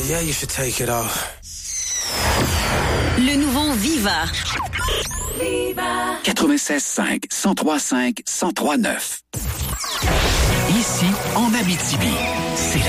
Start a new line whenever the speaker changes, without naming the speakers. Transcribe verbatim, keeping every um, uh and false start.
Yeah, you should take it off.
Le nouveau Viva.
Viva. quatre-vingt-seize cinq, cent trois cinq, cent trois neuf. Ici, en Abitibi, c'est